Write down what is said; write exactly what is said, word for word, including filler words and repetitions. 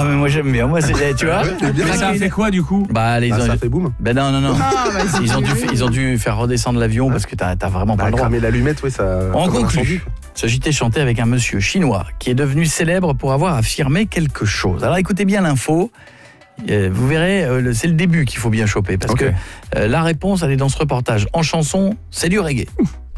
mais moi j'aime bien. Moi, c'est, tu vois. Mais ça a fait quoi du coup? Bah, les Bah, ont... ça fait boum. Ben non, non, non. Ah, vas-y. Ils ont dû, ils ont dû faire redescendre l'avion parce que t'as, t'as vraiment pas Bah, le droit. cramer l'allumette, oui, ça. On comme un conclut. incendie. Ce J T chanté avec un monsieur chinois qui est devenu célèbre pour avoir affirmé quelque chose. Alors écoutez bien l'info. Euh, vous verrez, euh, le- c'est le début qu'il faut bien choper parce Ok. que euh, la réponse, elle est dans ce reportage. En chanson, c'est du reggae.